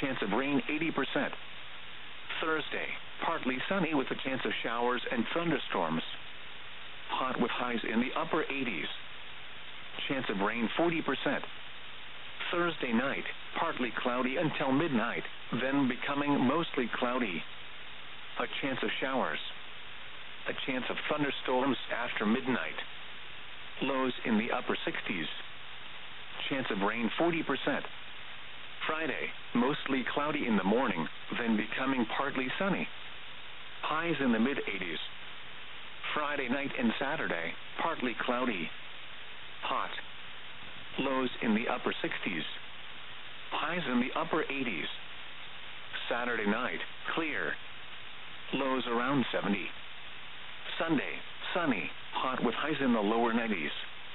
chance of rain 80%. Thursday, partly sunny with a chance of showers and thunderstorms. Hot with highs in the upper 80s. Chance of rain 40%. Thursday night, partly cloudy until midnight, then becoming mostly cloudy. A chance of showers. A chance of thunderstorms after midnight. Lows in the upper 60s. Chance of rain 40%. Friday, mostly cloudy in the morning, then becoming partly sunny. Highs in the mid-80s. Friday night and Saturday, partly cloudy. Hot. Lows in the upper 60s. Highs in the upper 80s. Saturday night, clear. Lows around 70. Sunday, sunny, hot with highs in the lower 90s.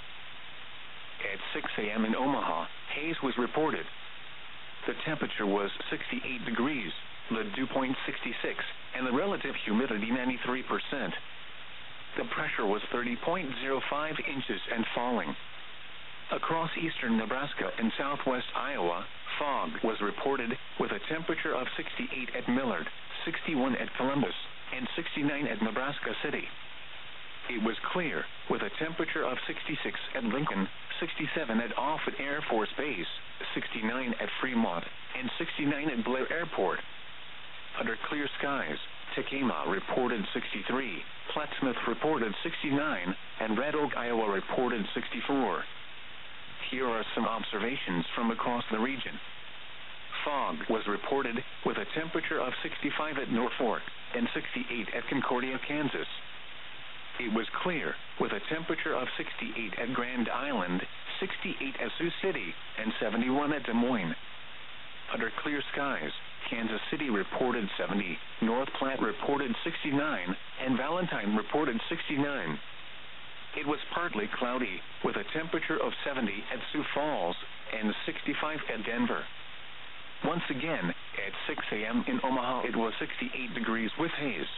At 6 a.m. in Omaha, haze was reported. The temperature was 68 degrees, the dew point 66, and the relative humidity 93%. The pressure was 30.05 inches and falling. Across eastern Nebraska and southwest Iowa, fog was reported, with a temperature of 68 at Millard, 61 at Columbus, and 69 at Nebraska City. It was clear, with a temperature of 66 at Lincoln, 67 at Offutt Air Force Base, 69 at Fremont, and 69 at Blair Airport. Under clear skies, Tacoma reported 63, Plattsmouth reported 69, and Red Oak, Iowa reported 64. Here are some observations from across the region. Fog was reported, with a temperature of 65 at Norfolk, and 68 at Concordia, Kansas. It was clear, with a temperature of 68 at Grand Island, 68 at Sioux City, and 71 at Des Moines. Under clear skies, Kansas City reported 70, North Platte reported 69, and Valentine reported 69. It was partly cloudy, with a temperature of 70 at Sioux Falls, and 65 at Denver. Once again, at 6 a.m. in Omaha, it was 68 degrees with haze.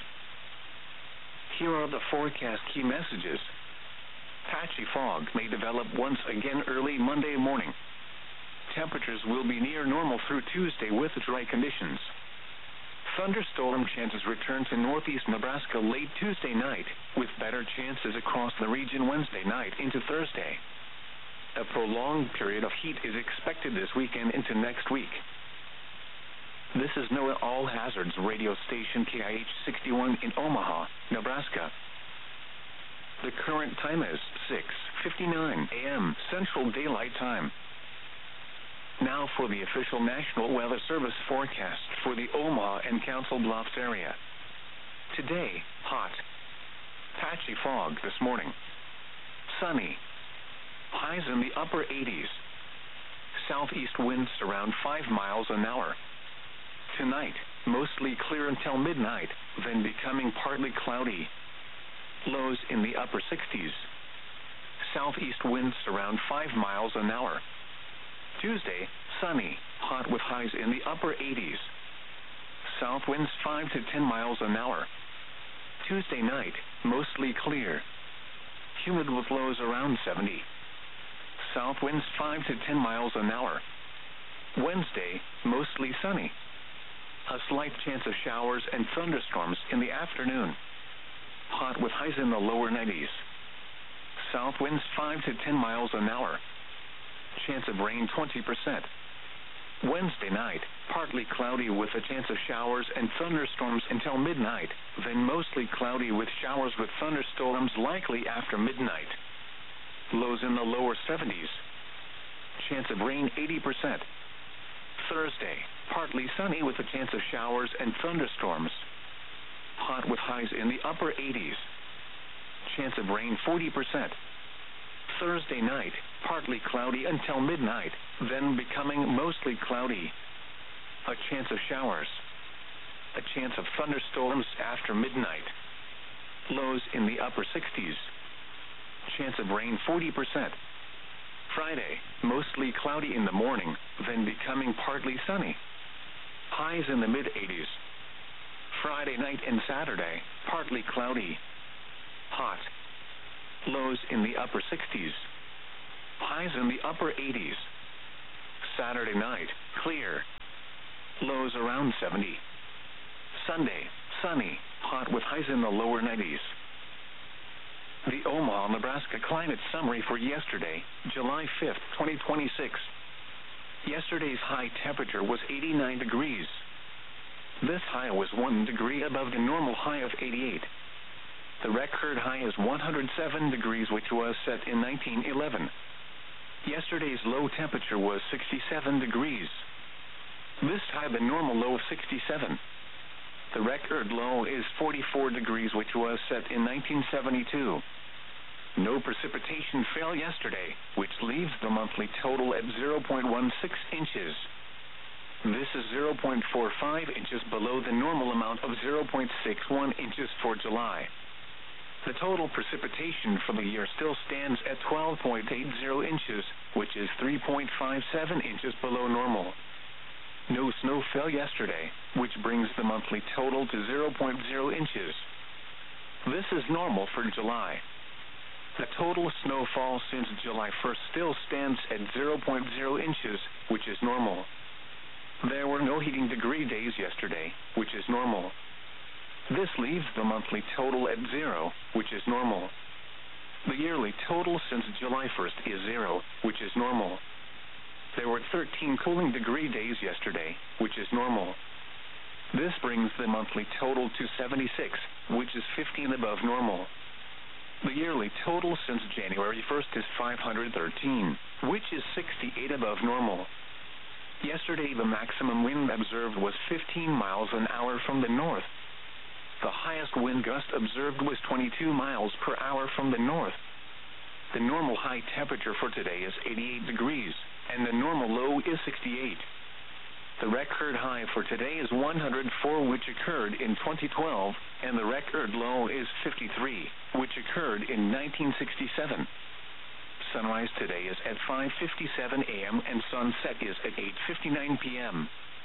Here are the forecast key messages. Patchy fog may develop once again early Monday morning. Temperatures will be near normal through Tuesday with dry conditions. Thunderstorm chances return to northeast Nebraska late Tuesday night, with better chances across the region Wednesday night into Thursday. A prolonged period of heat is expected this weekend into next week. This is NOAA All Hazards radio station KIH 61 in Omaha, Nebraska. The current time is 6:59 a.m. Central Daylight Time. Now for the official National Weather Service forecast for the Omaha and Council Bluffs area. Today, hot. Patchy fog this morning. Sunny. Highs in the upper 80s. Southeast winds around 5 miles an hour. Tonight, mostly clear until midnight, then becoming partly cloudy. Lows in the upper 60s. Southeast winds around 5 miles an hour. Tuesday, sunny, hot with highs in the upper 80s. South winds 5 to 10 miles an hour. Tuesday night, mostly clear. Humid with lows around 70. South winds 5 to 10 miles an hour. Wednesday, mostly sunny. A slight chance of showers and thunderstorms in the afternoon. Hot with highs in the lower 90s. South winds 5 to 10 miles an hour. Chance of rain 20%. Wednesday night, partly cloudy with a chance of showers and thunderstorms until midnight, then mostly cloudy with showers with thunderstorms likely after midnight. Lows in the lower 70s. Chance of rain 80%. Thursday, partly sunny with a chance of showers and thunderstorms. Hot with highs in the upper 80s. Chance of rain 40%. Thursday night, partly cloudy until midnight, then becoming mostly cloudy. A chance of showers. A chance of thunderstorms after midnight. Lows in the upper 60s. Chance of rain 40%. Friday, mostly cloudy in the morning, then becoming partly sunny. Highs in the mid-80s. Friday night and Saturday, partly cloudy. Hot. Lows in the upper 60s. Highs in the upper 80s. Saturday night, clear. lows around 70. Sunday, sunny, hot with highs in the lower 90s. The Omaha, Nebraska climate summary for yesterday, July 5th, 2026. Yesterday's high temperature was 89 degrees. This high was 1 degree above the normal high of 88. The record high is 107 degrees, which was set in 1911. Yesterday's low temperature was 67 degrees. This high the normal low of 67. The record low is 44 degrees, which was set in 1972. No precipitation fell yesterday, which leaves the monthly total at 0.16 inches. This is 0.45 inches below the normal amount of 0.61 inches for July. The total precipitation for the year still stands at 12.80 inches, which is 3.57 inches below normal. No snow fell yesterday, which brings the monthly total to 0.0 inches. This is normal for July. The total snowfall since July 1st still stands at 0.0 inches, which is normal. There were no heating degree days yesterday, which is normal. This leaves the monthly total at 0, which is normal. The yearly total since July 1st is 0, which is normal. There were 13 cooling degree days yesterday, which is normal. This brings the monthly total to 76, which is 15 above normal. The yearly total since January 1st is 513, which is 68 above normal. Yesterday the maximum wind observed was 15 miles an hour from the north. The highest wind gust observed was 22 miles per hour from the north. The normal high temperature for today is 88 degrees, and the normal low is 68. The record high for today is 104, which occurred in 2012, and the record low is 53, which occurred in 1967. Sunrise today is at 5:57 a.m. and sunset is at 8:59 p.m.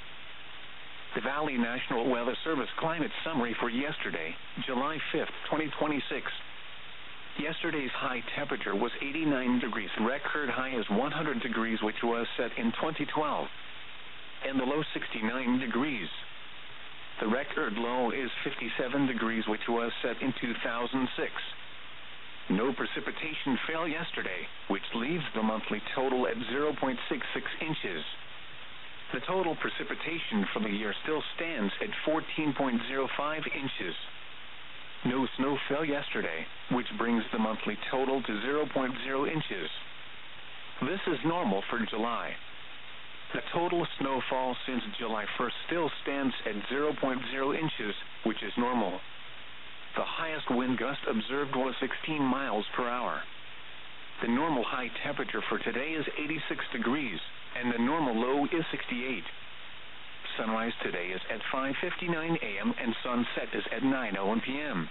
The Valley National Weather Service climate summary for yesterday, July 5th, 2026. Yesterday's high temperature was 89 degrees. Record high is 100 degrees, which was set in 2012. And the low 69 degrees. The record low is 57 degrees, which was set in 2006. No precipitation fell yesterday, which leaves the monthly total at 0.66 inches. The total precipitation for the year still stands at 14.05 inches. No snow fell yesterday, which brings the monthly total to 0.0 inches. This is normal for July. The total snowfall since July 1st still stands at 0.0 inches, which is normal. The highest wind gust observed was 16 miles per hour. The normal high temperature for today is 86 degrees, and the normal low is 68. Sunrise today is at 5:59 a.m. and sunset is at 9:01 p.m.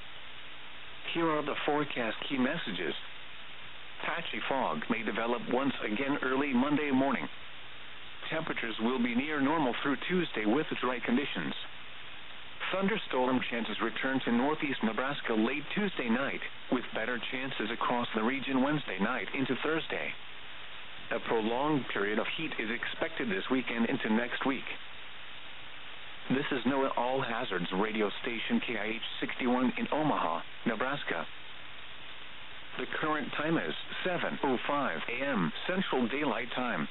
Here are the forecast key messages. Patchy fog may develop once again early Monday morning. Temperatures will be near normal through Tuesday with dry conditions. Thunderstorm chances return to northeast Nebraska late Tuesday night, with better chances across the region Wednesday night into Thursday. A prolonged period of heat is expected this weekend into next week. This is NOAA All Hazards radio station KIH 61 in Omaha, Nebraska. The current time is 7:05 a.m. Central Daylight Time.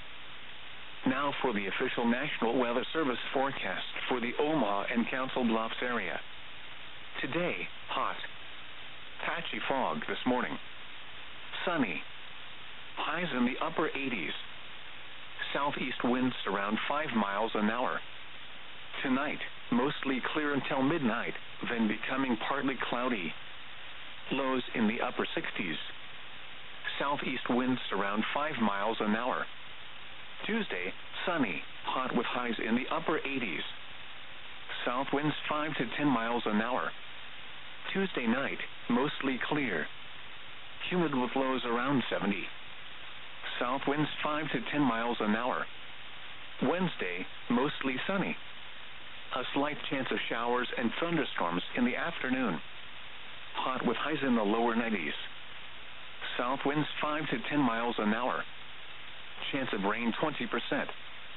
Now for the official National Weather Service forecast for the Omaha and Council Bluffs area. Today, hot. Patchy fog this morning. Sunny. Highs in the upper 80s. Southeast winds around 5 miles an hour. Tonight, mostly clear until midnight, then becoming partly cloudy. Lows in the upper 60s. Southeast winds around 5 miles an hour. Tuesday, sunny, hot with highs in the upper 80s. South winds 5 to 10 miles an hour. Tuesday night, mostly clear. Humid with lows around 70. South winds 5 to 10 miles an hour. Wednesday, mostly sunny. A slight chance of showers and thunderstorms in the afternoon. Hot with highs in the lower 90s. South winds 5 to 10 miles an hour. Chance of rain 20%.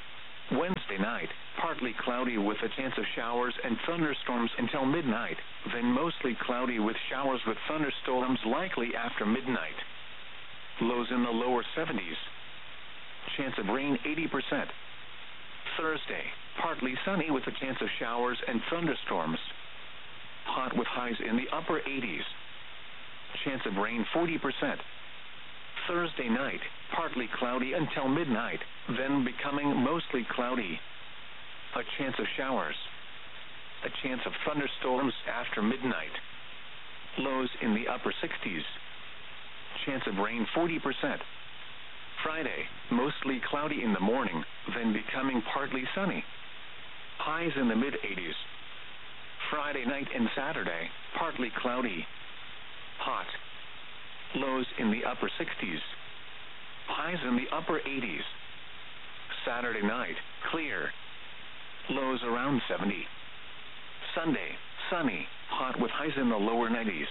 Wednesday night, partly cloudy with a chance of showers and thunderstorms until midnight, then mostly cloudy with showers with thunderstorms likely after midnight. Lows in the lower 70s. Chance of rain 80%. Thursday, partly sunny with a chance of showers and thunderstorms. Hot with highs in the upper 80s. Chance of rain 40%. Thursday night, partly cloudy until midnight, then becoming mostly cloudy. A chance of showers. A chance of thunderstorms after midnight. Lows in the upper 60s. Chance of rain 40%. Friday, mostly cloudy in the morning, then becoming partly sunny. Highs in the mid-80s. Friday night and Saturday, partly cloudy. Hot. Lows in the upper 60s. Highs in the upper 80s. Saturday night, clear. Lows around 70. Sunday, sunny, hot with highs in the lower 90s.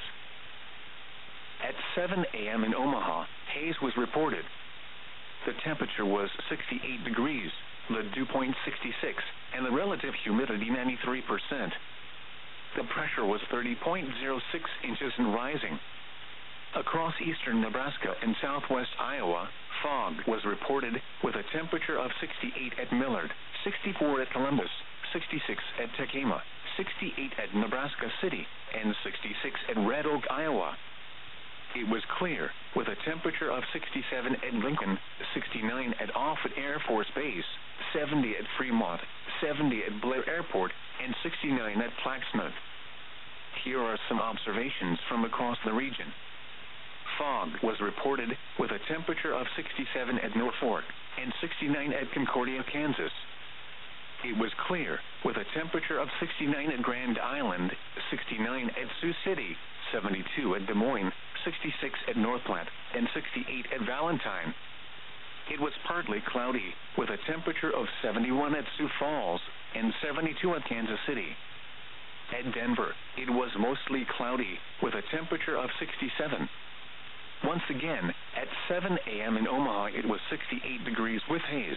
At 7 a.m. in Omaha, haze was reported. The temperature was 68 degrees, the dew point 66, and the relative humidity 93%. The pressure was 30.06 inches and rising. Across eastern Nebraska and southwest Iowa, fog was reported with a temperature of 68 at Millard, 64 at Columbus, 66 at Tacoma, 68 at Nebraska City, and 66 at Red Oak, Iowa. It was clear, with a temperature of 67 at Lincoln, 69 at Offutt Air Force Base, 70 at Fremont, 70 at Blair Airport, and 69 at Plaquemine. Here are some observations from across the region. Fog was reported with a temperature of 67 at Norfolk and 69 at Concordia, Kansas. It was clear with a temperature of 69 at Grand Island, 69 at Sioux City, 72 at Des Moines, 66 at North Platte, and 68 at Valentine. It was partly cloudy with a temperature of 71 at Sioux Falls and 72 at Kansas City. At Denver, it was mostly cloudy with a temperature of 67. Once again, at 7 a.m. in Omaha, it was 68 degrees with haze.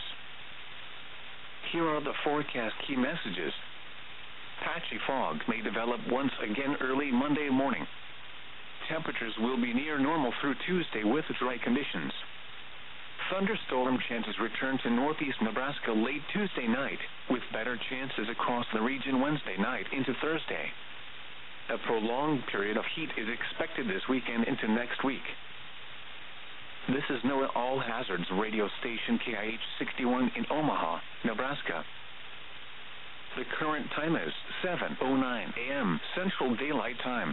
Here are the forecast key messages. Patchy fog may develop once again early Monday morning. Temperatures will be near normal through Tuesday with dry conditions. Thunderstorm chances return to northeast Nebraska late Tuesday night, with better chances across the region Wednesday night into Thursday. A prolonged period of heat is expected this weekend into next week. This is NOAA All Hazards radio station KIH 61 in Omaha, Nebraska. The current time is 7:09 a.m. Central Daylight Time.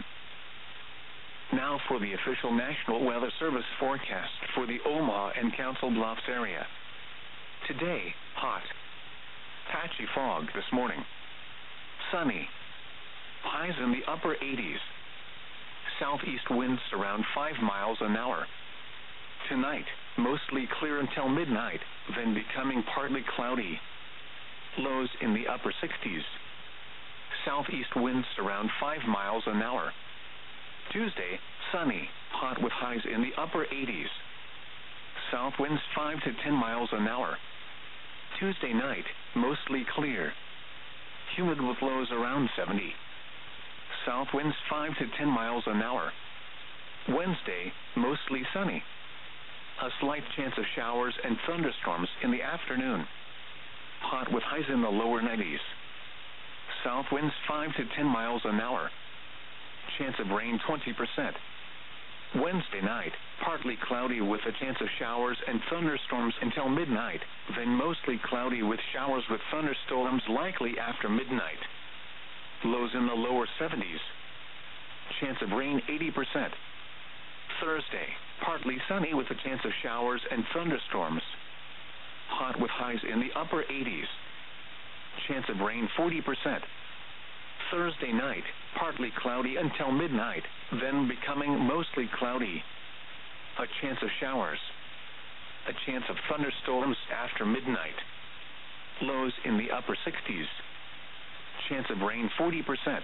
Now for the official National Weather Service forecast for the Omaha and Council Bluffs area. Today, hot. Patchy fog this morning. Sunny. Highs in the upper 80s. Southeast winds around 5 miles an hour. Tonight, mostly clear until midnight, then becoming partly cloudy. Lows in the upper 60s. Southeast winds around 5 miles an hour. Tuesday, sunny, hot with highs in the upper 80s. South winds 5 to 10 miles an hour. Tuesday night, mostly clear. Humid with lows around 70. South winds 5 to 10 miles an hour. Wednesday, mostly sunny. A slight chance of showers and thunderstorms in the afternoon. Hot with highs in the lower 90s. South winds 5 to 10 miles an hour. Chance of rain 20%. Wednesday night, partly cloudy with a chance of showers and thunderstorms until midnight, then mostly cloudy with showers with thunderstorms likely after midnight. Lows in the lower 70s. Chance of rain 80%. Thursday, partly sunny with a chance of showers and thunderstorms. Hot with highs in the upper 80s. Chance of rain 40%. Thursday night, partly cloudy until midnight, then becoming mostly cloudy. A chance of showers. A chance of thunderstorms after midnight. Lows in the upper 60s. Chance of rain 40%.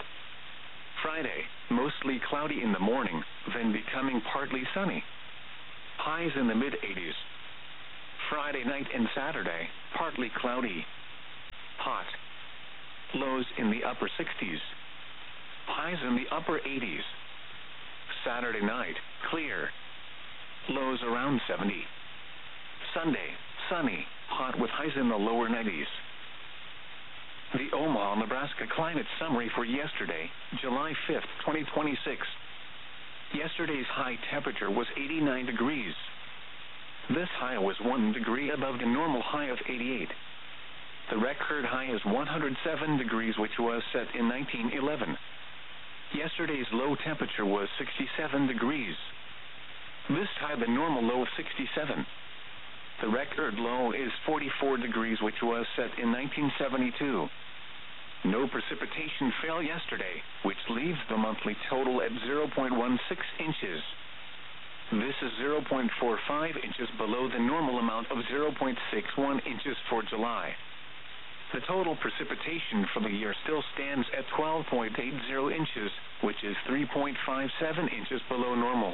Friday, mostly cloudy in the morning, then becoming partly sunny. Highs in the mid-80s. Friday night and Saturday, partly cloudy. Lows in the upper 60s. Highs in the upper 80s. Saturday night, clear. Lows around 70. Sunday, sunny, hot with highs in the lower 90s. The Omaha, Nebraska climate summary for yesterday, July 5th, 2026. Yesterday's high temperature was 89 degrees. This high was 1 degree above the normal high of 88. The record high is 107 degrees, which was set in 1911. Yesterday's low temperature was 67 degrees. This time the normal low of 67. The record low is 44 degrees, which was set in 1972. No precipitation fell yesterday, which leaves the monthly total at 0.16 inches. This is 0.45 inches below the normal amount of 0.61 inches for July. The total precipitation for the year still stands at 12.80 inches, which is 3.57 inches below normal.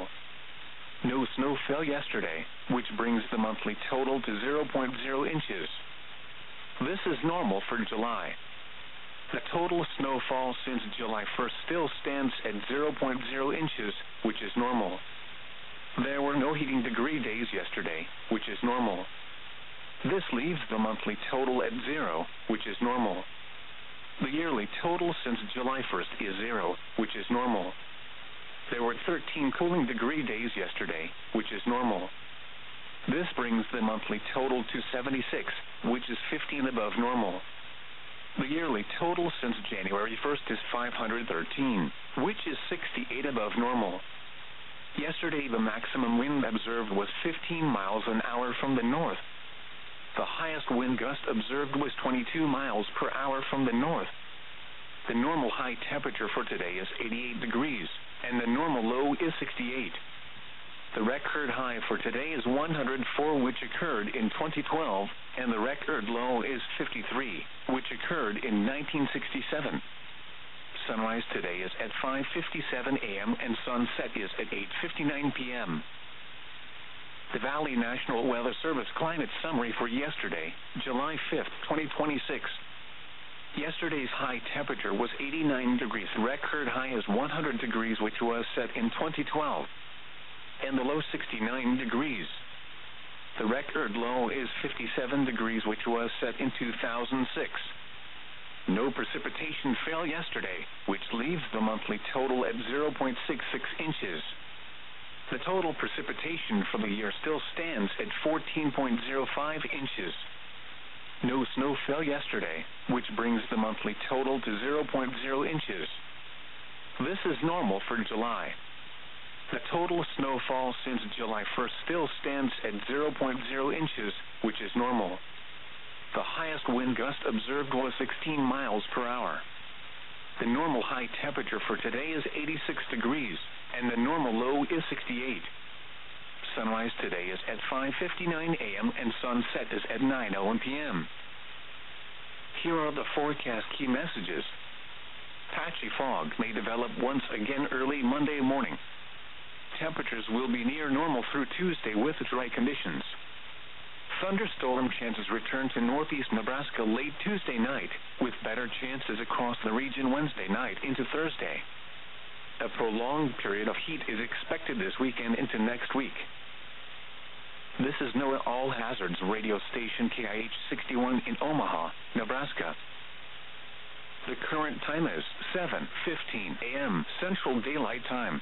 No snow fell yesterday, which brings the monthly total to 0.0 inches. This is normal for July. The total snowfall since July 1st still stands at 0.0 inches, which is normal. There were no heating degree days yesterday, which is normal. This leaves the monthly total at 0, which is normal. The yearly total since July 1st is 0, which is normal. There were 13 cooling degree days yesterday, which is normal. This brings the monthly total to 76, which is 15 above normal. The yearly total since January 1st is 513, which is 68 above normal. Yesterday the maximum wind observed was 15 miles an hour from the north. The highest wind gust observed was 22 miles per hour from the north. The normal high temperature for today is 88 degrees, and the normal low is 68. The record high for today is 104, which occurred in 2012, and the record low is 53, which occurred in 1967. Sunrise today is at 5:57 a.m. and sunset is at 8:59 p.m. The Valley National Weather Service climate summary for yesterday, July 5th, 2026. Yesterday's high temperature was 89 degrees. The record high is 100 degrees, which was set in 2012, and the low 69 degrees. The record low is 57 degrees, which was set in 2006. No precipitation fell yesterday, which leaves the monthly total at 0.66 inches. The total precipitation for the year still stands at 14.05 inches. No snow fell yesterday, which brings the monthly total to 0.0 inches. This is normal for July. The total snowfall since July 1st still stands at 0.0 inches, which is normal. The highest wind gust observed was 16 miles per hour. The normal high temperature for today is 86 degrees, and the normal low is 68. Sunrise today is at 5:59 a.m. and sunset is at 9:01 p.m. Here are the forecast key messages. Patchy fog may develop once again early Monday morning. Temperatures will be near normal through Tuesday with dry conditions. Thunderstorm chances return to northeast Nebraska late Tuesday night, with better chances across the region Wednesday night into Thursday. A prolonged period of heat is expected this weekend into next week. This is NOAA All Hazards radio station KIH 61 in Omaha, Nebraska. The current time is 7:15 a.m. Central Daylight Time.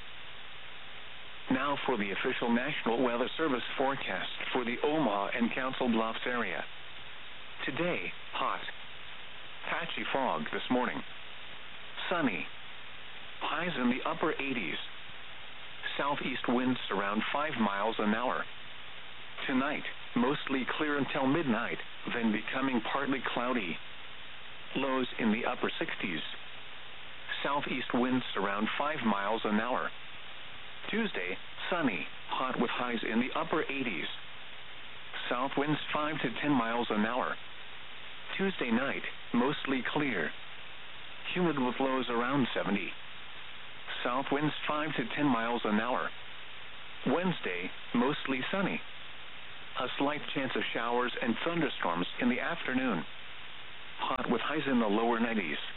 Now for the official National Weather Service forecast for the Omaha and Council Bluffs area. Today, hot. Patchy fog this morning. Sunny. Highs in the upper 80s. Southeast winds around 5 miles an hour. Tonight, mostly clear until midnight, then becoming partly cloudy. Lows in the upper 60s. Southeast winds around 5 miles an hour. Tuesday, sunny, hot with highs in the upper 80s. South winds 5 to 10 miles an hour. Tuesday night, mostly clear. Humid with lows around 70. South winds 5 to 10 miles an hour. Wednesday, mostly sunny. A slight chance of showers and thunderstorms in the afternoon. Hot with highs in the lower 90s.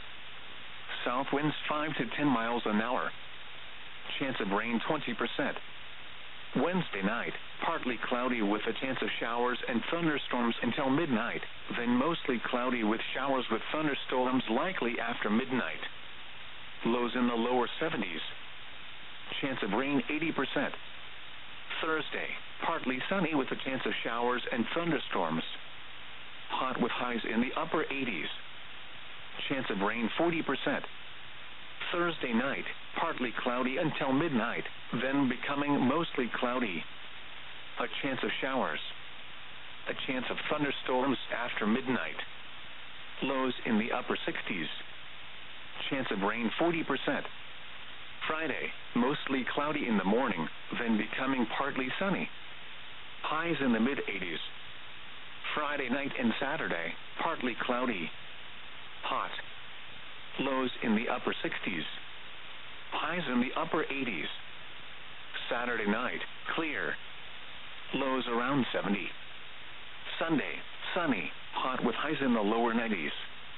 South winds 5 to 10 miles an hour. Chance of rain 20%. Wednesday night, partly cloudy with a chance of showers and thunderstorms until midnight, then mostly cloudy with showers with thunderstorms likely after midnight. Lows in the lower 70s. Chance of rain 80%. Thursday, partly sunny with a chance of showers and thunderstorms. Hot with highs in the upper 80s. Chance of rain 40%. Thursday night, partly cloudy until midnight, then becoming mostly cloudy. A chance of showers. A chance of thunderstorms after midnight. Lows in the upper 60s. Chance of rain 40%. Friday, mostly cloudy in the morning, then becoming partly sunny. Highs in the mid-80s. Friday night and Saturday, partly cloudy. Hot. Lows in the upper 60s. Highs in the upper 80s. Saturday night, clear. Lows around 70. Sunday, sunny, hot with highs in the lower 90s.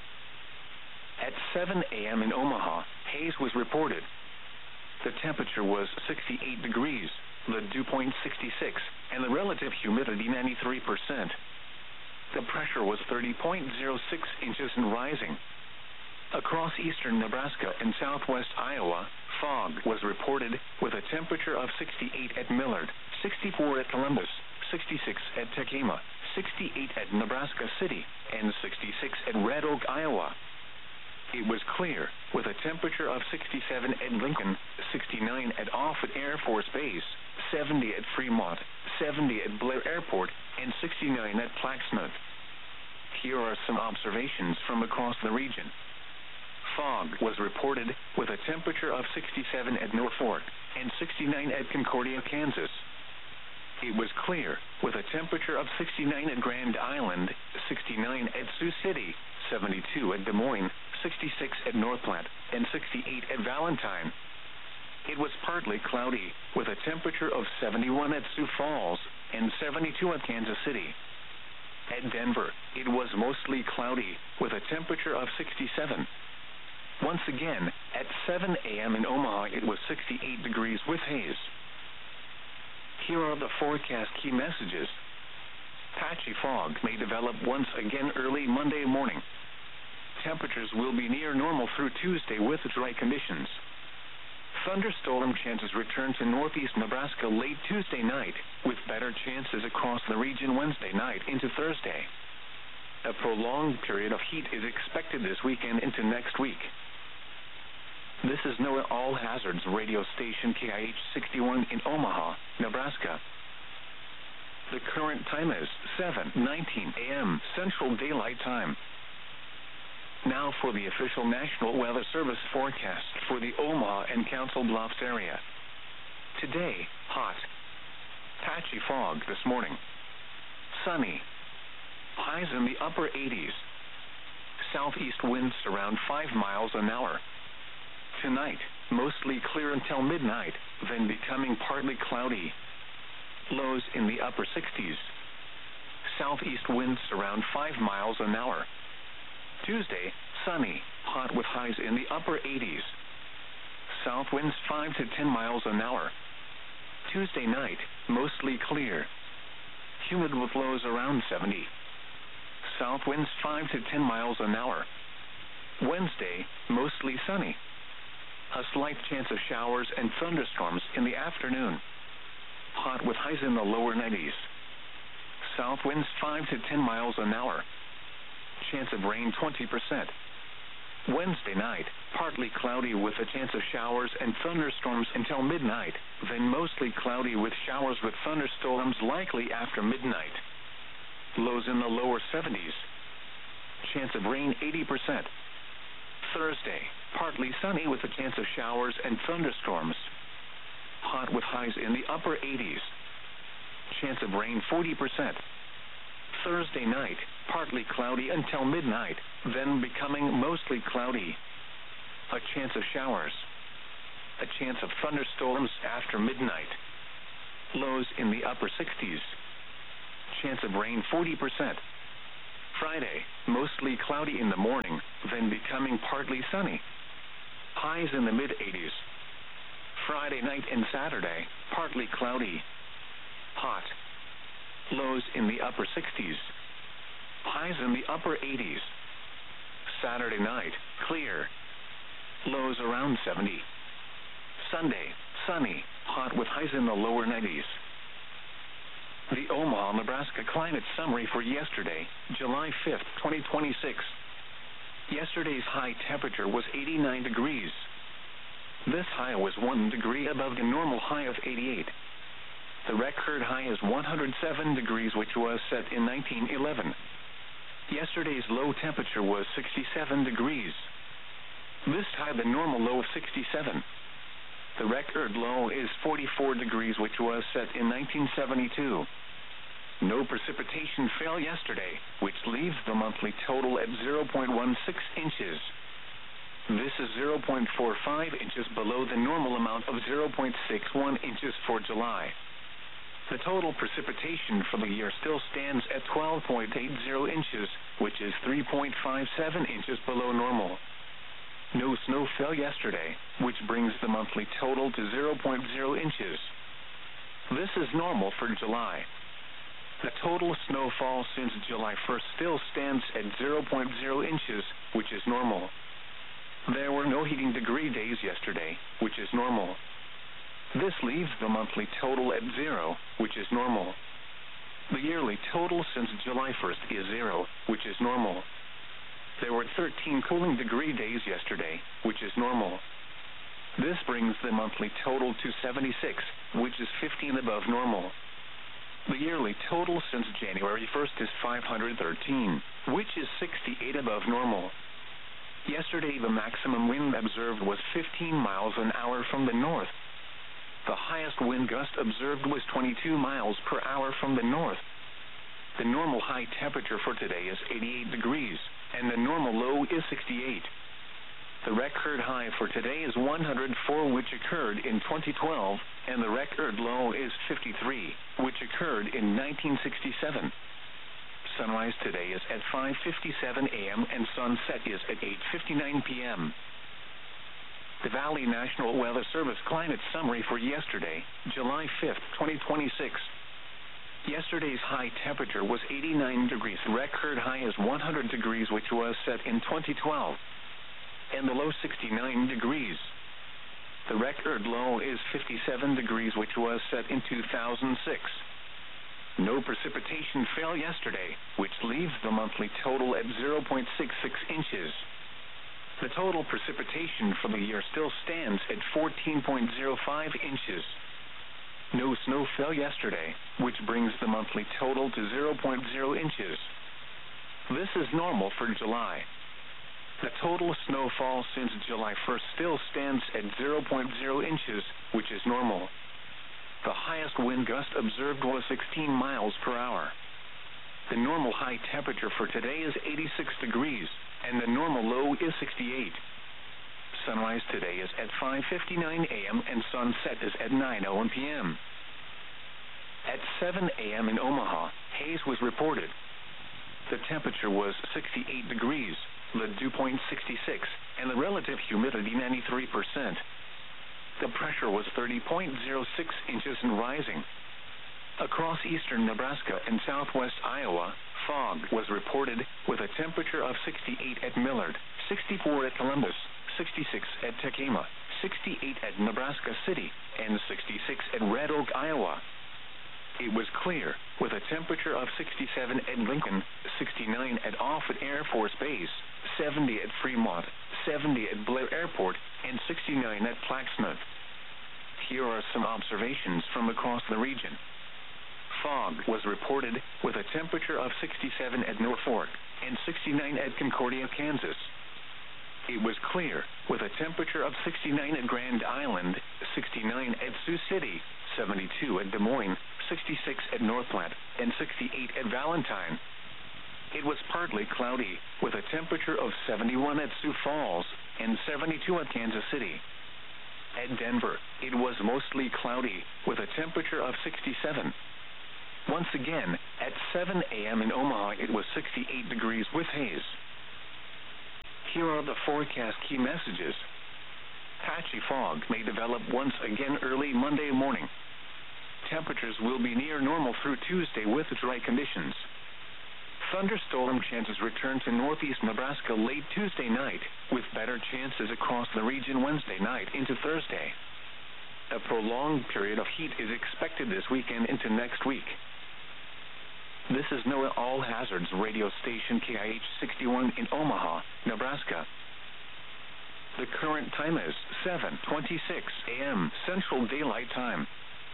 At 7 a.m. in Omaha, haze was reported. The temperature was 68 degrees, the dew point 66, and the relative humidity 93%. The pressure was 30.06 inches and rising. Across eastern Nebraska and southwest Iowa, fog was reported with a temperature of 68 at Millard, 64 at Columbus, 66 at Tekema, 68 at Nebraska City, and 66 at Red Oak, Iowa. It was clear, with a temperature of 67 at Lincoln, 69 at Offutt Air Force Base, 70 at Fremont, 70 at Blair Airport, and 69 at Plaxmouth. Here are some observations from across the region. Fog was reported with a temperature of 67 at Norfolk and 69 at Concordia, Kansas. It was clear with a temperature of 69 at Grand Island, 69 at Sioux City, 72 at Des Moines, 66 at North Platte, and 68 at Valentine. It was partly cloudy with a temperature of 71 at Sioux Falls and 72 at Kansas City. At Denver, it was mostly cloudy with a temperature of 67. Once again, at 7 a.m. in Omaha, it was 68 degrees with haze. Here are the forecast key messages. Patchy fog may develop once again early Monday morning. Temperatures will be near normal through Tuesday with dry conditions. Thunderstorm chances return to northeast Nebraska late Tuesday night, with better chances across the region Wednesday night into Thursday. A prolonged period of heat is expected this weekend into next week. This is NOAA All Hazards radio station KIH 61 in Omaha, Nebraska. The current time is 7:19 a.m. Central Daylight Time. Now for the official National Weather Service forecast for the Omaha and Council Bluffs area. Today, hot. Patchy fog this morning. Sunny. Highs in the upper 80s. Southeast winds around 5 miles an hour. Tonight, mostly clear until midnight, then becoming partly cloudy. Lows in the upper 60s. Southeast winds around 5 miles an hour. Tuesday, sunny, hot with highs in the upper 80s. South winds 5 to 10 miles an hour. Tuesday night, mostly clear. Humid with lows around 70. South winds 5 to 10 miles an hour. Wednesday, mostly sunny. A slight chance of showers and thunderstorms in the afternoon. Hot with highs in the lower 90s. South winds 5 to 10 miles an hour. Chance of rain 20%. Wednesday night, partly cloudy with a chance of showers and thunderstorms until midnight, then mostly cloudy with showers with thunderstorms likely after midnight. Lows in the lower 70s. Chance of rain 80%. Thursday, partly sunny with a chance of showers and thunderstorms. Hot with highs in the upper 80s. Chance of rain 40%. Thursday night, partly cloudy until midnight, then becoming mostly cloudy. A chance of showers. A chance of thunderstorms after midnight. Lows in the upper 60s. Chance of rain 40%. Friday, mostly cloudy in the morning, then becoming partly sunny. highs in the mid-80s. Friday night and Saturday, partly cloudy. Hot. Lows in the upper 60s. Highs in the upper 80s. Saturday night, clear. Lows around 70. Sunday, sunny, hot with highs in the lower 90s. The Omaha, Nebraska climate summary for yesterday, July 5th, 2026. Yesterday's high temperature was 89 degrees. This high was 1 degree above the normal high of 88. The record high is 107 degrees, which was set in 1911. Yesterday's low temperature was 67 degrees. This high the normal low of 67. The record low is 44 degrees, which was set in 1972. No precipitation fell yesterday, which leaves the monthly total at 0.16 inches. This is 0.45 inches below the normal amount of 0.61 inches for July. The total precipitation for the year still stands at 12.80 inches, which is 3.57 inches below normal. No snow fell yesterday, which brings the monthly total to 0.0 inches. This is normal for July. The total snowfall since July 1st still stands at 0.0 inches, which is normal. There were no heating degree days yesterday, which is normal. This leaves the monthly total at 0, which is normal. The yearly total since July 1st is 0, which is normal. There were 13 cooling degree days yesterday, which is normal. This brings the monthly total to 76, which is 15 above normal. The yearly total since January 1st is 513, which is 68 above normal. Yesterday the maximum wind observed was 15 miles an hour from the north. The highest wind gust observed was 22 miles per hour from the north. The normal high temperature for today is 88 degrees, and the normal low is 68. The record high for today is 104, which occurred in 2012, and the record low is 53, which occurred in 1967. Sunrise today is at 5:57 a.m. and sunset is at 8:59 p.m. The Valley National Weather Service climate summary for yesterday, July 5th, 2026. Yesterday's high temperature was 89 degrees. Record high is 100 degrees, which was set in 2012. And the low 69 degrees. The record low is 57 degrees, which was set in 2006. No precipitation fell yesterday, which leaves the monthly total at 0.66 inches. The total precipitation for the year still stands at 14.05 inches. No snow fell yesterday, which brings the monthly total to 0.0 inches. This is normal for July. The total snowfall since July 1st still stands at 0.0 inches, which is normal. The highest wind gust observed was 16 miles per hour. The normal high temperature for today is 86 degrees, and the normal low is 68. Sunrise today is at 5:59 a.m. and sunset is at 9:01 p.m. At 7 a.m. in Omaha, haze was reported. The temperature was 68 degrees, the dew point 66, and the relative humidity 93%. The pressure was 30.06 inches and rising. Across eastern Nebraska and southwest Iowa, fog was reported, with a temperature of 68 at Millard, 64 at Columbus, 66 at Tekema, 68 at Nebraska City, and 66 at Red Oak, Iowa. It was clear, with a temperature of 67 at Lincoln, 69 at Offutt Air Force Base, 70 at Fremont, 70 at Blair Airport, and 69 at Plaxmouth. Here are some observations from across the region. Fog was reported, with a temperature of 67 at Norfolk, and 69 at Concordia, Kansas. It was clear, with a temperature of 69 at Grand Island, 69 at Sioux City, 72 at Des Moines, 66 at North Platte, and 68 at Valentine. It was partly cloudy, with a temperature of 71 at Sioux Falls, and 72 at Kansas City. At Denver, it was mostly cloudy, with a temperature of 67. Once again, at 7 a.m. in Omaha, it was 68 degrees with haze. Here are the forecast key messages. Patchy fog may develop once again early Monday morning. Temperatures will be near normal through Tuesday with dry conditions. Thunderstorm chances return to northeast Nebraska late Tuesday night, with better chances across the region Wednesday night into Thursday. A prolonged period of heat is expected this weekend into next week. This is NOAA All Hazards radio station KIH 61 in Omaha, Nebraska. The current time is 7:26 a.m. Central Daylight Time.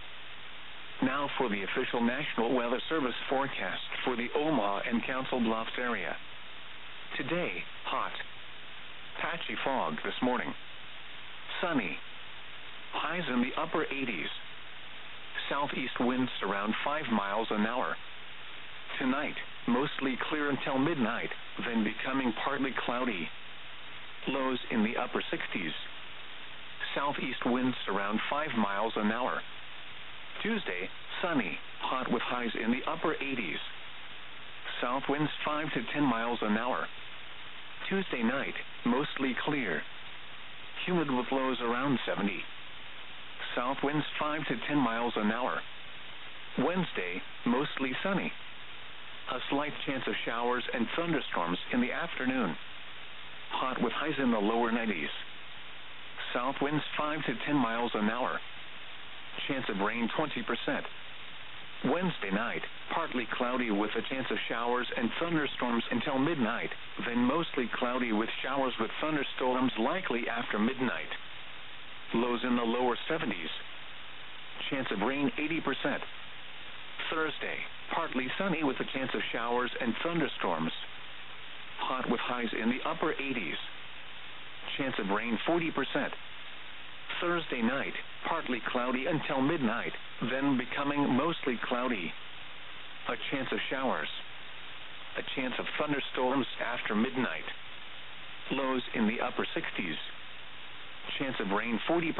Now for the official National Weather Service forecast for the Omaha and Council Bluffs area. Today, hot. Patchy fog this morning. Sunny. Highs in the upper 80s. Southeast winds around 5 miles an hour. Tonight, mostly clear until midnight, then becoming partly cloudy. Lows in the upper 60s. Southeast winds around 5 miles an hour. Tuesday, sunny, hot with highs in the upper 80s. South winds 5 to 10 miles an hour. Tuesday night, mostly clear. Humid with lows around 70. South winds 5 to 10 miles an hour. Wednesday, mostly sunny. A slight chance of showers and thunderstorms in the afternoon. Hot with highs in the lower 90s. South winds 5 to 10 miles an hour. Chance of rain 20%. Wednesday night, partly cloudy with a chance of showers and thunderstorms until midnight, then mostly cloudy with showers with thunderstorms likely after midnight. Lows in the lower 70s. Chance of rain 80%. Thursday, partly sunny with a chance of showers and thunderstorms. Hot with highs in the upper 80s. Chance of rain 40%. Thursday night, partly cloudy until midnight, then becoming mostly cloudy. A chance of showers. A chance of thunderstorms after midnight. Lows in the upper 60s. Chance of rain 40%.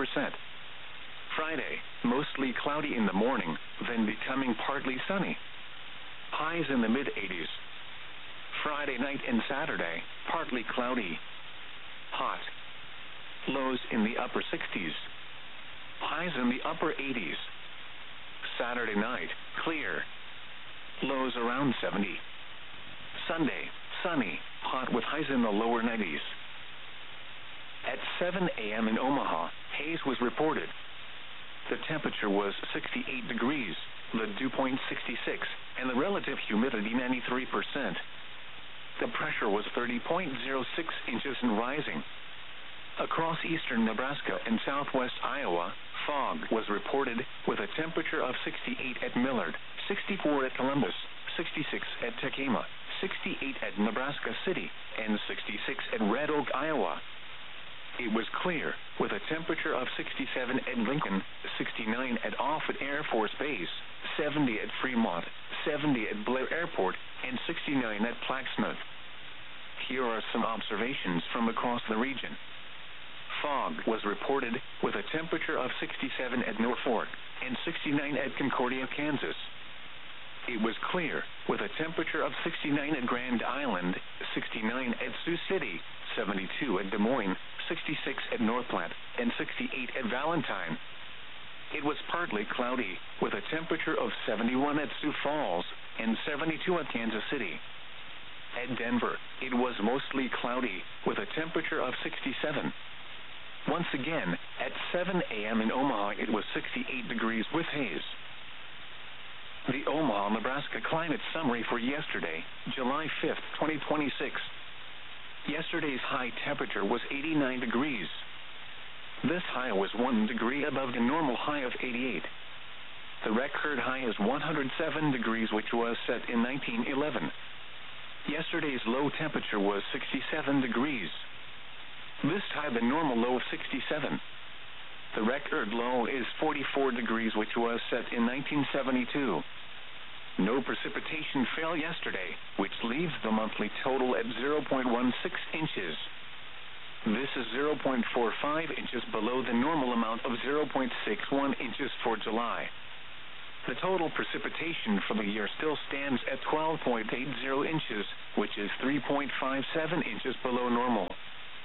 Friday, mostly cloudy in the morning, then becoming partly sunny. Highs in the mid-80s. Friday night and Saturday, partly cloudy. Hot. Lows in the upper 60s. Highs in the upper 80s. Saturday night, clear. Lows around 70. Sunday, sunny, hot with highs in the lower 90s. At 7 a.m. in Omaha, haze was reported. The temperature was 68 degrees, the dew point 66, and the relative humidity 93%. The pressure was 30.06 inches and rising. Across eastern Nebraska and southwest Iowa, fog was reported with a temperature of 68 at Millard, 64 at Columbus, 66 at Tacoma, 68 at Nebraska City, and 66 at Red Oak, Iowa. It was clear, with a temperature of 67 at Lincoln, 69 at Offutt Air Force Base, 70 at Fremont, 70 at Blair Airport, and 69 at Plaxmouth. Here are some observations from across the region. Fog was reported with a temperature of 67 at Norfolk and 69 at Concordia, Kansas. It was clear with a temperature of 69 at Grand Island, 69 at Sioux City, 72 at Des Moines, 66 at North Platte, and 68 at Valentine. It was partly cloudy with a temperature of 71 at Sioux Falls and 72 at Kansas City. At Denver, it was mostly cloudy with a temperature of 67. Once again, at 7 a.m. in Omaha, it was 68 degrees with haze. The Omaha, Nebraska climate summary for yesterday, July 5, 2026. Yesterday's high temperature was 89 degrees. This high was 1 degree above the normal high of 88. The record high is 107 degrees, which was set in 1911. Yesterday's low temperature was 67 degrees. This tied the normal low of 67. The record low is 44 degrees, which was set in 1972. No precipitation fell yesterday, which leaves the monthly total at 0.16 inches. This is 0.45 inches below the normal amount of 0.61 inches for July. The total precipitation for the year still stands at 12.80 inches, which is 3.57 inches below normal.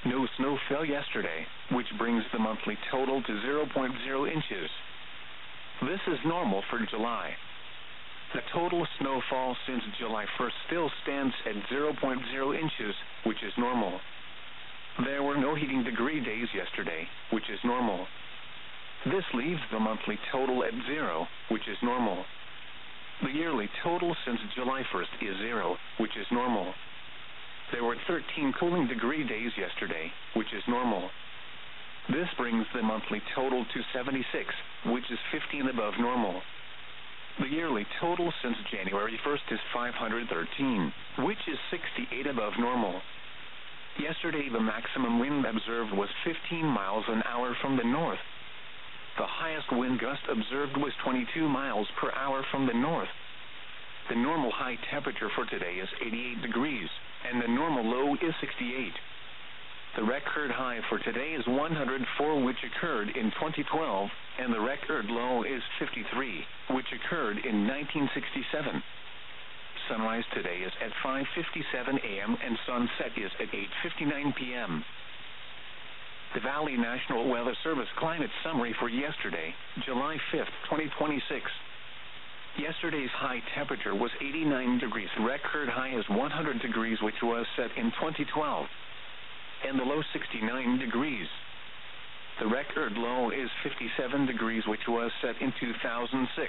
No snow fell yesterday, which brings the monthly total to 0.0 inches. This is normal for July. The total snowfall since July 1st still stands at 0.0 inches, which is normal. There were no heating degree days yesterday, which is normal. This leaves the monthly total at 0, which is normal. The yearly total since July 1st is 0, which is normal. There were 13 cooling degree days yesterday, which is normal. This brings the monthly total to 76, which is 15 above normal. The yearly total since January 1st is 513, which is 68 above normal. Yesterday the maximum wind observed was 15 miles an hour from the north. The highest wind gust observed was 22 miles per hour from the north. The normal high temperature for today is 88 degrees, and the normal low is 68. The record high for today is 104, which occurred in 2012, and the record low is 53, which occurred in 1967. Sunrise today is at 5:57 a.m. and sunset is at 8:59 p.m. The Valley National Weather Service climate summary for yesterday, July 5th, 2026. Yesterday's high temperature was 89 degrees. Record high is 100 degrees, which was set in 2012. And the low 69 degrees. The record low is 57 degrees, which was set in 2006.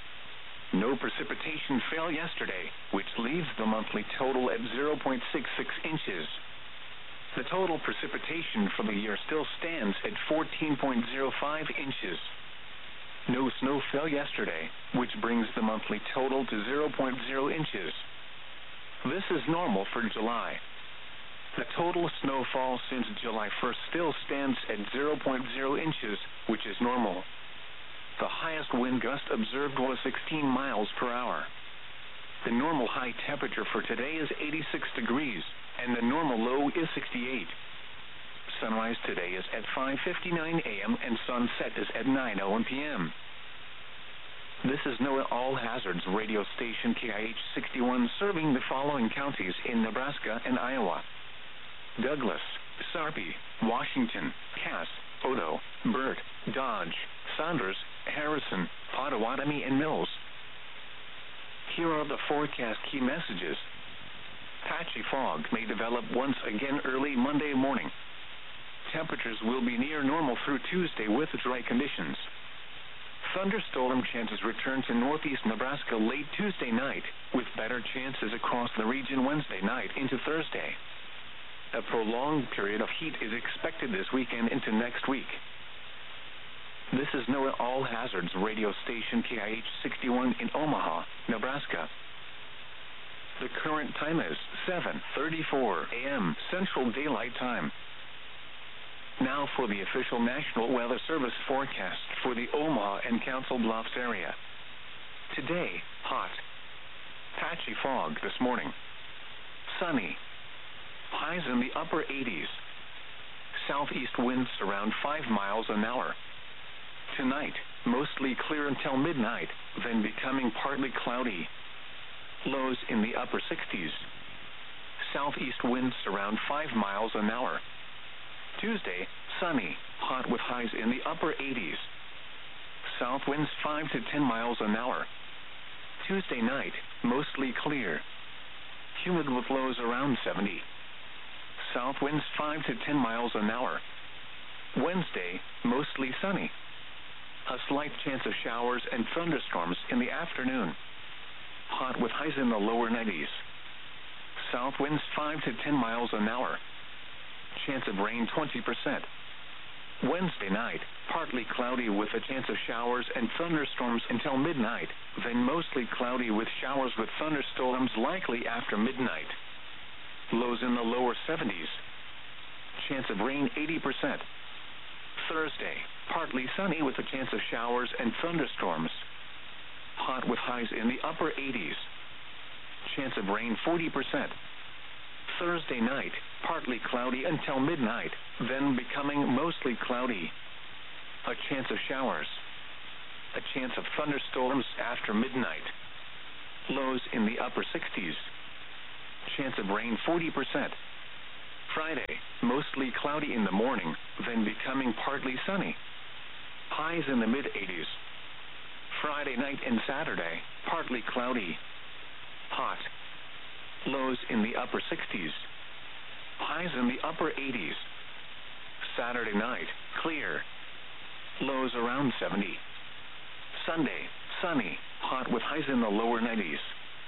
No precipitation fell yesterday, which leaves the monthly total at 0.66 inches. The total precipitation for the year still stands at 14.05 inches. No snow fell yesterday, which brings the monthly total to 0.0 inches. This is normal for July. The total snowfall since July 1st still stands at 0.0 inches, which is normal. The highest wind gust observed was 16 miles per hour. The normal high temperature for today is 86 degrees, and the normal low is 68. Sunrise today is at 5:59 a.m. and sunset is at 9:01 p.m. This is NOAA All Hazards radio station KIH 61 serving the following counties in Nebraska and Iowa: Douglas, Sarpy, Washington, Cass, Odo, Burt, Dodge, Saunders, Harrison, Pottawatomie, and Mills. Here are the forecast key messages. Patchy fog may develop once again early Monday morning. Temperatures will be near normal through Tuesday with dry conditions. Thunderstorm chances return to northeast Nebraska late Tuesday night, with better chances across the region Wednesday night into Thursday. A prolonged period of heat is expected this weekend into next week. This is NOAA All Hazards radio station KIH 61 in Omaha, Nebraska. The current time is 7:34 a.m. Central Daylight Time. Now for the official National Weather Service forecast for the Omaha and Council Bluffs area. Today, hot. Patchy fog this morning. Sunny. Highs in the upper 80s. Southeast winds around 5 miles an hour. Tonight, mostly clear until midnight, then becoming partly cloudy. Lows in the upper 60s. Southeast winds around 5 miles an hour. Tuesday, sunny, hot with highs in the upper 80s. South winds 5 to 10 miles an hour. Tuesday night, mostly clear. Humid with lows around 70. South winds 5 to 10 miles an hour. Wednesday, mostly sunny. A slight chance of showers and thunderstorms in the afternoon. Hot with highs in the lower 90s. South winds 5 to 10 miles an hour. Chance of rain 20%. Wednesday night, partly cloudy with a chance of showers and thunderstorms until midnight, then mostly cloudy with showers with thunderstorms likely after midnight. Lows in the lower 70s. Chance of rain 80%. Thursday, partly sunny with a chance of showers and thunderstorms. Hot with highs in the upper 80s. Chance of rain 40%. Thursday night, partly cloudy until midnight, then becoming mostly cloudy. A chance of showers. A chance of thunderstorms after midnight. Lows in the upper 60s. Chance of rain 40%. Friday, mostly cloudy in the morning, then becoming partly sunny. Highs in the mid-80s. Friday night and Saturday, partly cloudy. Hot. Lows in the upper 60s. Highs in the upper 80s. Saturday night, clear. Lows around 70. Sunday, sunny, hot with highs in the lower 90s.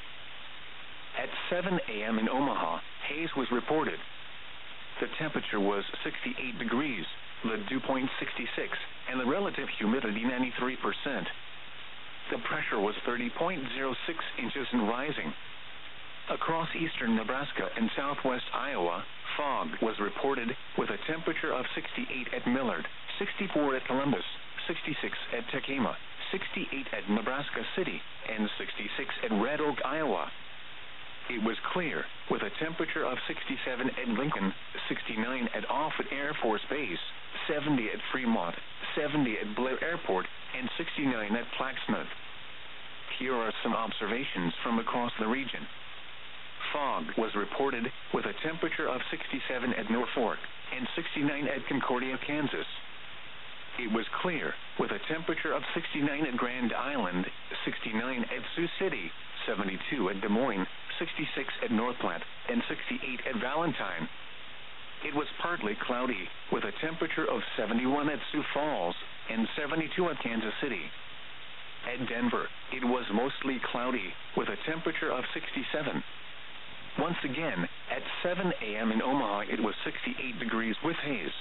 At 7 a.m. in Omaha, haze was reported. The temperature was 68 degrees, the dew point 66, and the relative humidity 93%. The pressure was 30.06 inches and rising. Across eastern Nebraska and southwest Iowa, fog was reported with a temperature of 68 at Millard, 64 at Columbus, 66 at Tekema, 68 at Nebraska City, and 66 at Red Oak, Iowa. It was clear, with a temperature of 67 at Lincoln, 69 at Offutt Air Force Base, 70 at Fremont, 70 at Blair Airport, and 69 at Plaquemine. Here are some observations from across the region. Fog was reported with a temperature of 67 at Norfolk and 69 at Concordia, Kansas. It was clear with a temperature of 69 at Grand Island, 69 at Sioux City, 72 at Des Moines, 66 at North Platte, and 68 at Valentine. It was partly cloudy with a temperature of 71 at Sioux Falls and 72 at Kansas City. At Denver, it was mostly cloudy with a temperature of 67. Once again, at 7 a.m. in Omaha, it was 68 degrees with haze.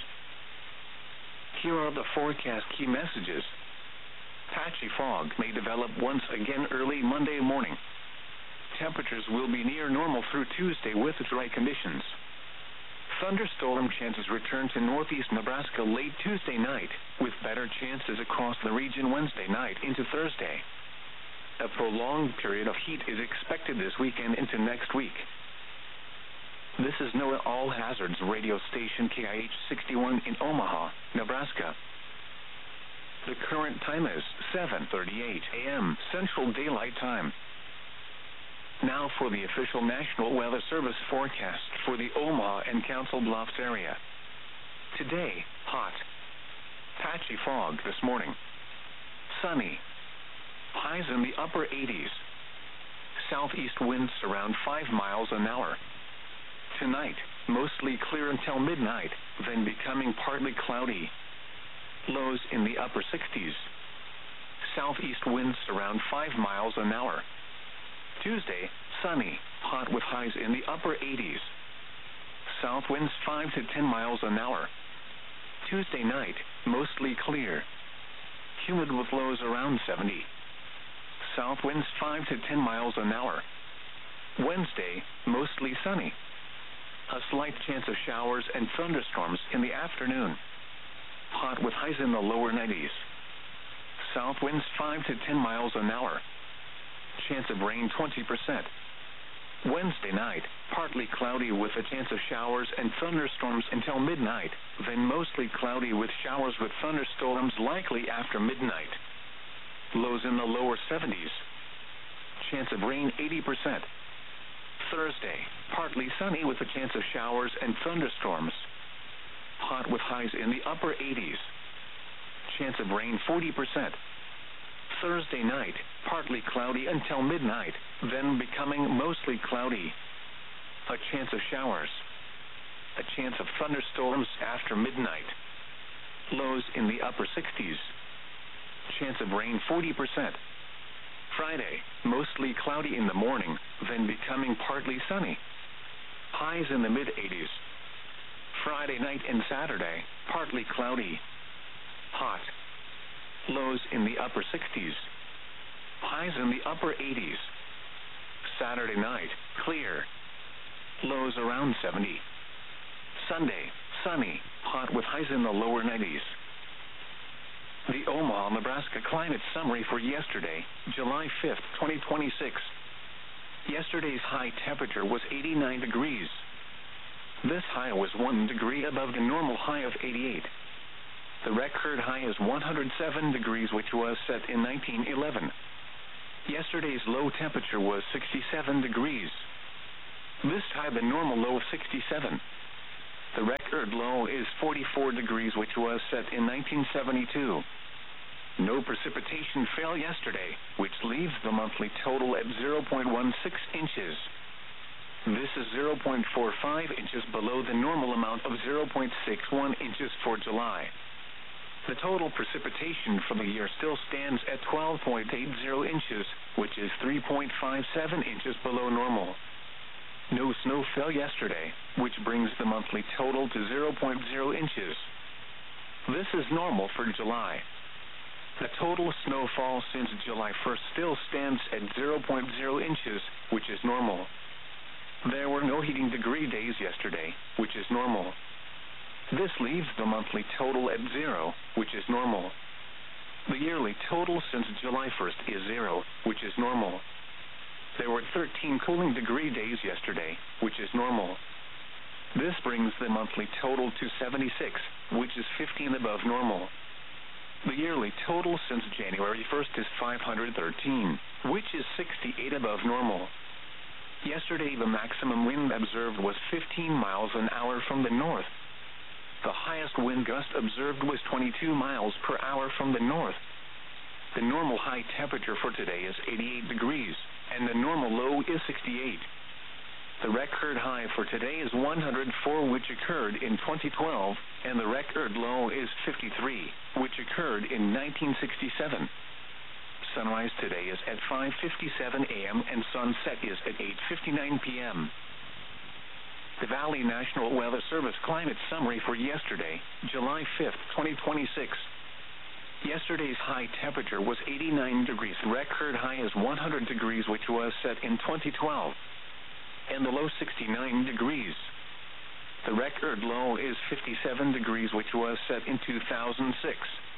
Here are the forecast key messages. Patchy fog may develop once again early Monday morning. Temperatures will be near normal through Tuesday with dry conditions. Thunderstorm chances return to northeast Nebraska late Tuesday night, with better chances across the region Wednesday night into Thursday. A prolonged period of heat is expected this weekend into next week. This is NOAA All Hazards radio station KIH 61 in Omaha, Nebraska. The current time is 7:38 a.m. Central Daylight Time. Now for the official National Weather Service forecast for the Omaha and Council Bluffs area. Today, hot. Patchy fog this morning. Sunny. Highs in the upper 80s. Southeast winds around 5 miles an hour. Tonight, mostly clear until midnight, then becoming partly cloudy. Lows in the upper 60s. Southeast winds around 5 miles an hour. Tuesday, sunny, hot with highs in the upper 80s. South winds 5 to 10 miles an hour. Tuesday night, mostly clear. Humid with lows around 70. South winds 5 to 10 miles an hour. Wednesday, mostly sunny. A slight chance of showers and thunderstorms in the afternoon. Hot with highs in the lower 90s. South winds 5 to 10 miles an hour. Chance of rain 20%. Wednesday night, partly cloudy with a chance of showers and thunderstorms until midnight, then mostly cloudy with showers with thunderstorms likely after midnight. Lows in the lower 70s. Chance of rain 80%. Thursday, partly sunny with a chance of showers and thunderstorms. Hot with highs in the upper 80s. Chance of rain 40%. Thursday night, partly cloudy until midnight, then becoming mostly cloudy. A chance of showers. A chance of thunderstorms after midnight. Lows in the upper 60s. Chance of rain 40%. Friday, mostly cloudy in the morning, then becoming partly sunny. Highs in the mid-80s. Friday night and Saturday, partly cloudy. Hot. Lows in the upper 60s. Highs in the upper 80s. Saturday night, clear. Lows around 70. Sunday, sunny, hot with highs in the lower 90s. The Omaha, Nebraska climate summary for yesterday, July 5th, 2026. Yesterday's high temperature was 89 degrees. This high was 1 degree above the normal high of 88. The record high is 107 degrees, which was set in 1911. Yesterday's low temperature was 67 degrees. This tied the normal low of 67. The record low is 44 degrees, which was set in 1972. No precipitation fell yesterday, which leaves the monthly total at 0.16 inches. This is 0.45 inches below the normal amount of 0.61 inches for July. The total precipitation for the year still stands at 12.80 inches, which is 3.57 inches below normal. No snow fell yesterday, which brings the monthly total to 0.0 inches. This is normal for July. The total snowfall since July 1st still stands at 0.0 inches, which is normal. There were no heating degree days yesterday, which is normal. This leaves the monthly total at 0, which is normal. The yearly total since July 1st is 0, which is normal. There were 13 cooling degree days yesterday, which is normal. This brings the monthly total to 76, which is 15 above normal. The yearly total since January 1st is 513, which is 68 above normal. Yesterday, the maximum wind observed was 15 miles an hour from the north. The highest wind gust observed was 22 miles per hour from the north. The normal high temperature for today is 88 degrees, and the normal low is 68. The record high for today is 104, which occurred in 2012, and the record low is 53, which occurred in 1967. Sunrise today is at 5:57 a.m. and sunset is at 8:59 p.m. The Valley National Weather Service climate summary for yesterday, July 5th, 2026. Yesterday's high temperature was 89 degrees. The record high is 100 degrees, which was set in 2012, and the low 69 degrees. The record low is 57 degrees, which was set in 2006.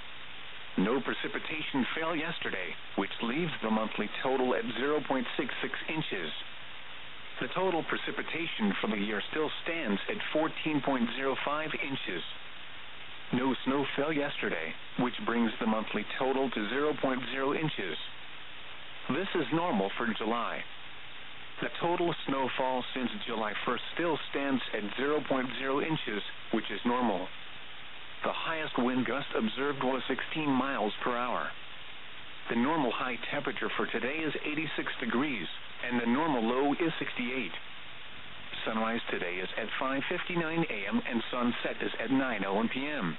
No precipitation fell yesterday, which leaves the monthly total at 0.66 inches. The total precipitation for the year still stands at 14.05 inches. No snow fell yesterday, which brings the monthly total to 0.0 inches. This is normal for July. The total snowfall since July 1st still stands at 0.0 inches, which is normal. The highest wind gust observed was 16 miles per hour. The normal high temperature for today is 86 degrees, and the normal low is 68. Sunrise today is at 5:59 a.m. and sunset is at 9:01 p.m.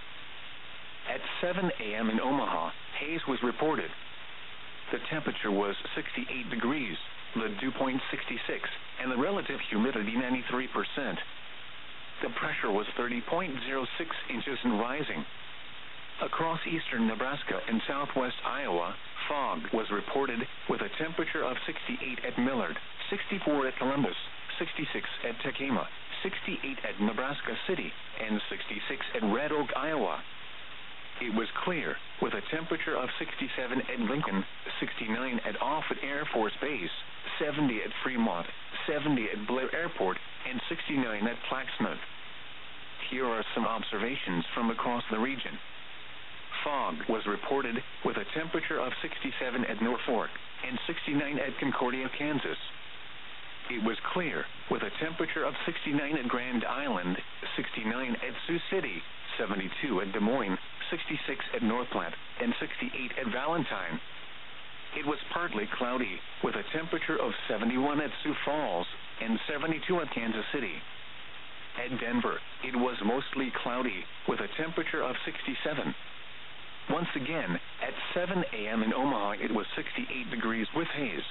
At 7 a.m. in Omaha, haze was reported. The temperature was 68 degrees, the dew point 66, and the relative humidity 93%. The pressure was 30.06 inches and rising. Across eastern Nebraska and southwest Iowa, fog was reported with a temperature of 68 at Millard, 64 at Columbus, 66 at Tekema, 68 at Nebraska City, and 66 at Red Oak, Iowa. It was clear, with a temperature of 67 at Lincoln, 69 at Offutt Air Force Base, 70 at Fremont, 70 at Blair Airport, and 69 at Plaquemine. Here are some observations from across the region. Fog was reported with a temperature of 67 at Norfolk and 69 at Concordia, Kansas. It was clear with a temperature of 69 at Grand Island, 69 at Sioux City, 72 at Des Moines, 66 at North Platte, and 68 at Valentine. It was partly cloudy with a temperature of 71 at Sioux Falls and 72 at Kansas City. At Denver, it was mostly cloudy with a temperature of 67. Once again, at 7 a.m. in Omaha, it was 68 degrees with haze.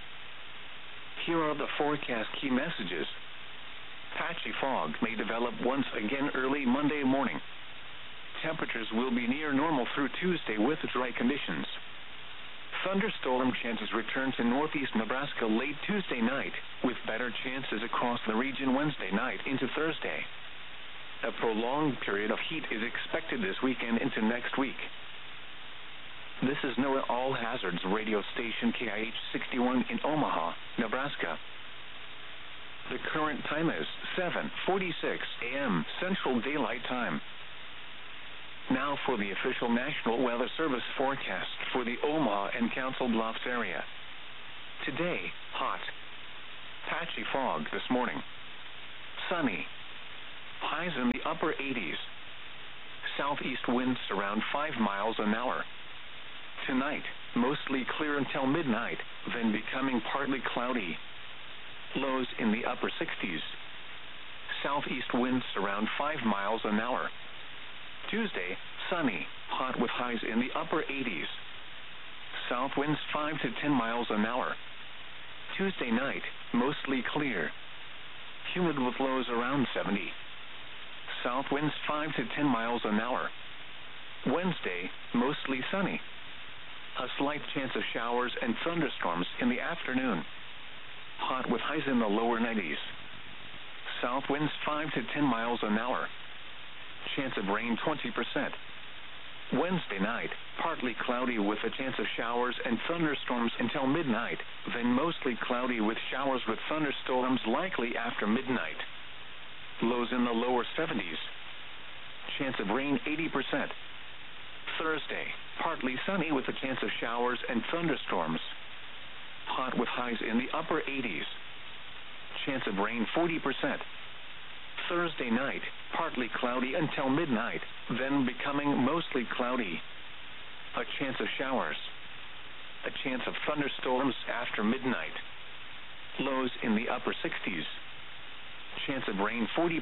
Here are the forecast key messages. Patchy fog may develop once again early Monday morning. Temperatures will be near normal through Tuesday with dry conditions. Thunderstorm chances return to northeast Nebraska late Tuesday night, with better chances across the region Wednesday night into Thursday. A prolonged period of heat is expected this weekend into next week. This is NOAA All Hazards radio station KIH 61 in Omaha, Nebraska. The current time is 7:46 a.m. Central Daylight Time. Now for the official National Weather Service forecast for the Omaha and Council Bluffs area. Today, hot. Patchy fog this morning. Sunny. highs in the upper 80s. Southeast winds around 5 miles an hour. Tonight, mostly clear until midnight, then becoming partly cloudy. Lows in the upper 60s. Southeast winds around 5 miles an hour. Tuesday, sunny, hot with highs in the upper 80s. South winds 5 to 10 miles an hour. Tuesday night, mostly clear. Humid with lows around 70. South winds 5 to 10 miles an hour. Wednesday, mostly sunny. A slight chance of showers and thunderstorms in the afternoon. Hot with highs in the lower 90s. South winds 5 to 10 miles an hour. Chance of rain 20%. Wednesday night, partly cloudy with a chance of showers and thunderstorms until midnight, then mostly cloudy with showers with thunderstorms likely after midnight. Lows in the lower 70s. Chance of rain 80%. Thursday, partly sunny with a chance of showers and thunderstorms. Hot with highs in the upper 80s. Chance of rain 40%. Thursday night, partly cloudy until midnight, then becoming mostly cloudy. A chance of showers. A chance of thunderstorms after midnight. Lows in the upper 60s. Chance of rain 40%.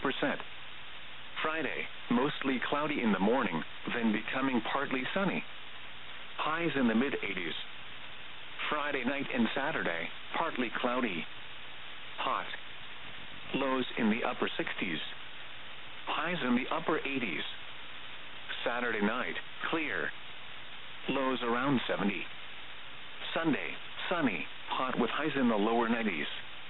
Friday, mostly cloudy in the morning, then becoming partly sunny. Highs in the mid-80s. Friday night and Saturday, partly cloudy. Hot. Lows in the upper 60s. Highs in the upper 80s. Saturday night, clear. Lows around 70. Sunday, sunny, hot with highs in the lower 90s.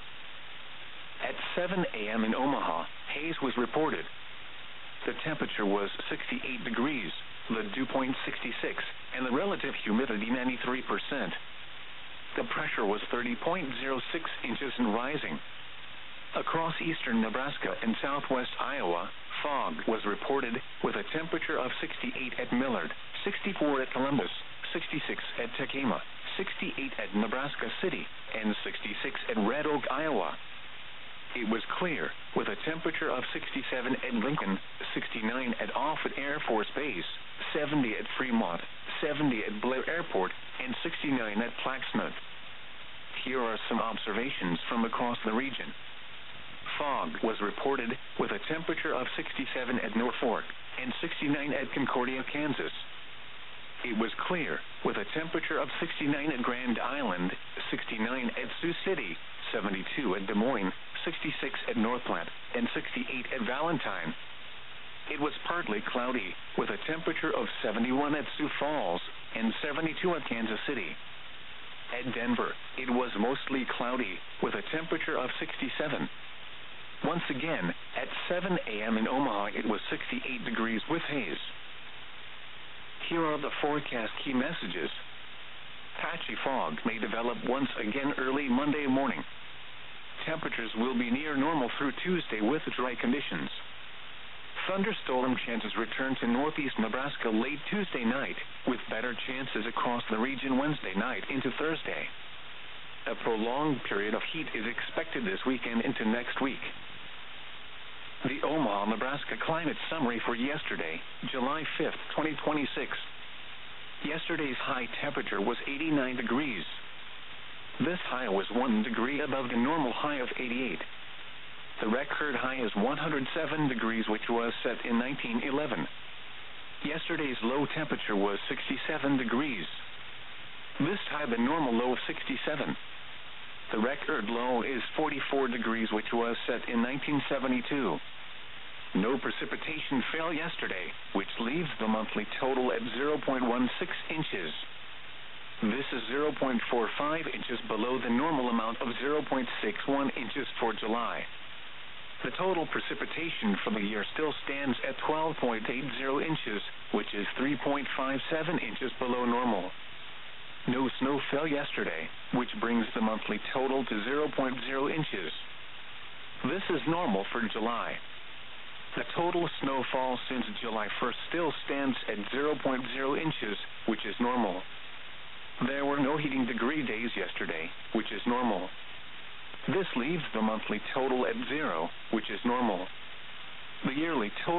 At 7 a.m. in Omaha, haze was reported. The temperature was 68 degrees, the dew point 66, and the relative humidity 93%. The pressure was 30.06 inches and rising. Across eastern Nebraska and southwest Iowa, fog was reported with a temperature of 68 at Millard, 64 at Columbus, 66 at Tekema, 68 at Nebraska City, and 66 at Red Oak, Iowa. It was clear, with a temperature of 67 at Lincoln, 69 at Offutt Air Force Base, 70 at Fremont, 70 at Blair Airport, and 69 at Plaquemine. Here are some observations from across the region. Fog was reported with a temperature of 67 at Norfolk and 69 at Concordia, Kansas. It was clear, with a temperature of 69 at Grand Island, 69 at Sioux City, 72 at Des Moines, 66 at North Platte, and 68 at Valentine. It was partly cloudy, with a temperature of 71 at Sioux Falls and 72 at Kansas City. At Denver, it was mostly cloudy, with a temperature of 67. Once again, at 7 a.m. in Omaha, it was 68 degrees with haze. Here are the forecast key messages. Patchy fog may develop once again early Monday morning. Temperatures will be near normal through Tuesday with dry conditions. Thunderstorm chances return to northeast Nebraska late Tuesday night, with better chances across the region Wednesday night into Thursday. A prolonged period of heat is expected this weekend into next week. The Omaha, Nebraska climate summary for yesterday, July 5, 2026. Yesterday's high temperature was 89 degrees. This high was 1 degree above the normal high of 88. The record high is 107 degrees, which was set in 1911. Yesterday's low temperature was 67 degrees. This high the normal low of 67. The record low is 44 degrees, which was set in 1972. No precipitation fell yesterday, which leaves the monthly total at 0.16 inches. This is 0.45 inches below the normal amount of 0.61 inches for July. The total precipitation for the year still stands at 12.80 inches, which is 3.57 inches below normal. No snow fell yesterday, which brings the monthly total to 0.0 inches. This is normal for July. The total snowfall since July 1st still stands at 0.0 inches, which is normal. There were no heating degree days yesterday, which is normal. This leaves the monthly total at 0, which is normal. The yearly total